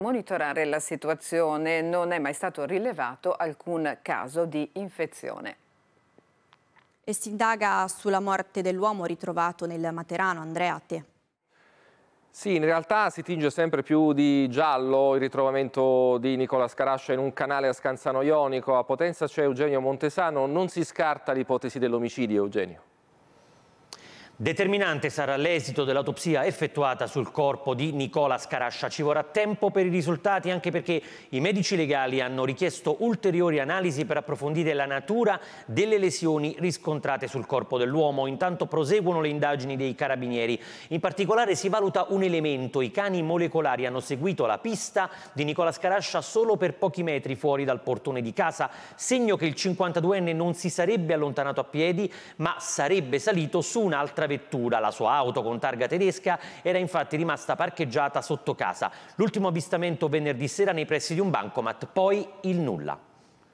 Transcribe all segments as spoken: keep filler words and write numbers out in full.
Monitorare la situazione, non è mai stato rilevato alcun caso di infezione. E si indaga sulla morte dell'uomo ritrovato nel Materano. Andrea, a te. Sì, in realtà si tinge sempre più di giallo il ritrovamento di Nicola Scarascia in un canale a Scanzano Jonico. A Potenza c'è Eugenio Montesano, non si scarta l'ipotesi dell'omicidio, Eugenio. Determinante sarà l'esito dell'autopsia effettuata sul corpo di Nicola Scarascia. Ci vorrà tempo per i risultati, anche perché i medici legali hanno richiesto ulteriori analisi per approfondire la natura delle lesioni riscontrate sul corpo dell'uomo. Intanto proseguono le indagini dei carabinieri. In particolare si valuta un elemento: i cani molecolari hanno seguito la pista di Nicola Scarascia solo per pochi metri fuori dal portone di casa, segno che il cinquantaduenne non si sarebbe allontanato a piedi, ma sarebbe salito su un'altra vettura. La sua auto con targa tedesca era infatti rimasta parcheggiata sotto casa. L'ultimo avvistamento venerdì sera nei pressi di un bancomat, poi il nulla.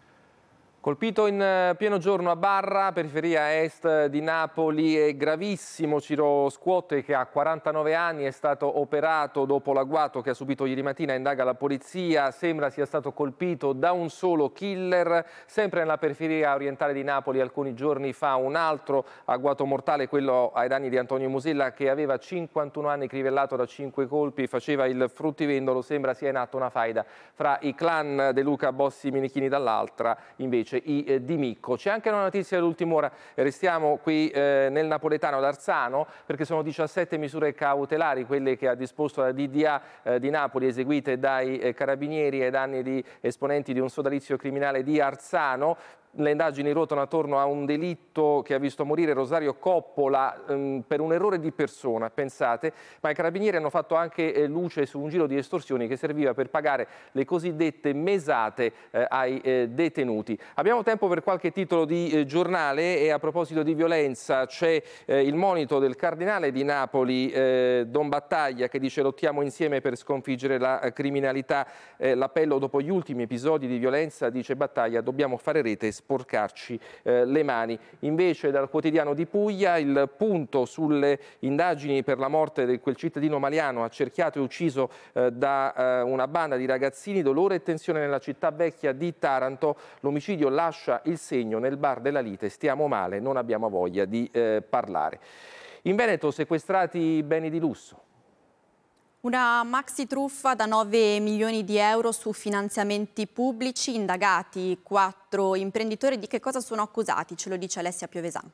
Colpito in pieno giorno a Barra, periferia est di Napoli, è gravissimo. Ciro Scuotte, che ha quarantanove anni, è stato operato dopo l'agguato che ha subito ieri mattina, indaga la polizia. Sembra sia stato colpito da un solo killer. Sempre nella periferia orientale di Napoli, alcuni giorni fa, un altro agguato mortale, quello ai danni di Antonio Musella, che aveva cinquantuno anni, crivellato da cinque colpi, faceva il fruttivendolo. Sembra sia in atto una faida fra i clan De Luca, Bossi, Minichini dall'altra, invece i eh, Di Micco. C'è anche una notizia dell'ultima ora, restiamo qui eh, nel napoletano d'Arzano, perché sono diciassette misure cautelari quelle che ha disposto la D D A eh, di Napoli, eseguite dai eh, carabinieri ai danni di esponenti di un sodalizio criminale di Arzano. Le indagini ruotano attorno a un delitto che ha visto morire Rosario Coppola ehm, per un errore di persona, pensate, ma i carabinieri hanno fatto anche eh, luce su un giro di estorsioni che serviva per pagare le cosiddette mesate eh, ai eh, detenuti. Abbiamo tempo per qualche titolo di eh, giornale, e a proposito di violenza c'è eh, il monito del cardinale di Napoli, eh, Don Battaglia, che dice: lottiamo insieme per sconfiggere la eh, criminalità. Eh, l'appello dopo gli ultimi episodi di violenza, dice Battaglia: dobbiamo fare rete, sporcarci eh, le mani. Invece dal quotidiano di Puglia il punto sulle indagini per la morte di quel cittadino maliano accerchiato e ucciso eh, da eh, una banda di ragazzini. Dolore e tensione nella città vecchia di Taranto. L'omicidio lascia il segno nel bar della Lite. Stiamo male, non abbiamo voglia di eh, parlare. In Veneto sequestrati beni di lusso. Una maxi truffa da nove milioni di euro su finanziamenti pubblici. Indagati quattro imprenditori. Di che cosa sono accusati? Ce lo dice Alessia Piovesan.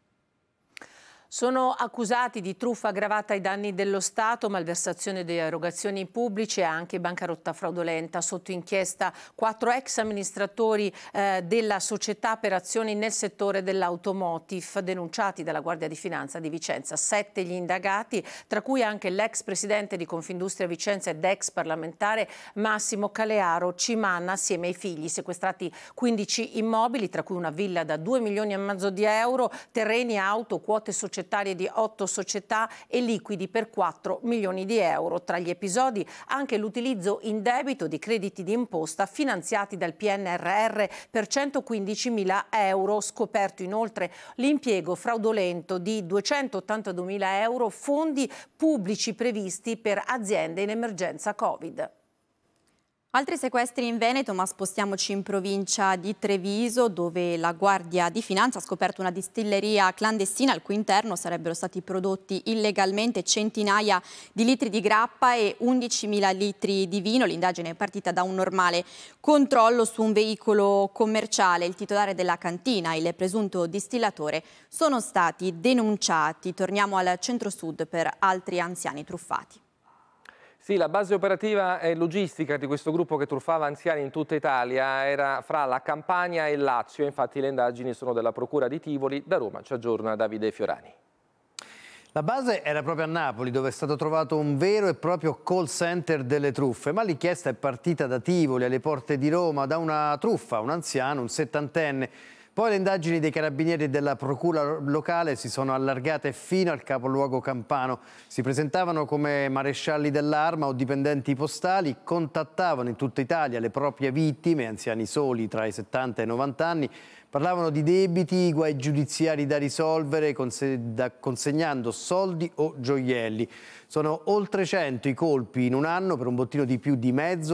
Sono accusati di truffa aggravata ai danni dello Stato, malversazione di erogazioni pubbliche e anche bancarotta fraudolenta. Sotto inchiesta quattro ex amministratori eh, della società per azioni nel settore dell'automotive, denunciati dalla Guardia di Finanza di Vicenza. Sette gli indagati, tra cui anche l'ex presidente di Confindustria Vicenza ed ex parlamentare Massimo Calearo Cimanna, assieme ai figli. Sequestrati quindici immobili, tra cui una villa da due milioni e mezzo di euro, terreni, auto, quote societarie di otto società e liquidi per quattro milioni di euro. Tra gli episodi anche l'utilizzo in debito di crediti di imposta finanziati dal P N R R per centoquindicimila euro. Scoperto inoltre l'impiego fraudolento di duecentottantaduemila euro, fondi pubblici previsti per aziende in emergenza Covid. Altri sequestri in Veneto, ma spostiamoci in provincia di Treviso, dove la Guardia di Finanza ha scoperto una distilleria clandestina al cui interno sarebbero stati prodotti illegalmente centinaia di litri di grappa e undicimila litri di vino. L'indagine è partita da un normale controllo su un veicolo commerciale. Il titolare della cantina e il presunto distillatore sono stati denunciati. Torniamo al centro-sud per altri anziani truffati. Sì, la base operativa e logistica di questo gruppo che truffava anziani in tutta Italia era fra la Campania e il Lazio. Infatti le indagini sono della Procura di Tivoli. Da Roma ci aggiorna Davide Fiorani. La base era proprio a Napoli, dove è stato trovato un vero e proprio call center delle truffe, ma l'inchiesta è partita da Tivoli, alle porte di Roma, da una truffa, un anziano, un settantenne. Poi le indagini dei carabinieri e della procura locale si sono allargate fino al capoluogo campano. Si presentavano come marescialli dell'arma o dipendenti postali, contattavano in tutta Italia le proprie vittime, anziani soli tra i settanta e i novanta anni, parlavano di debiti, guai giudiziari da risolvere, consegnando soldi o gioielli. Sono oltre cento i colpi in un anno per un bottino di più di mezzo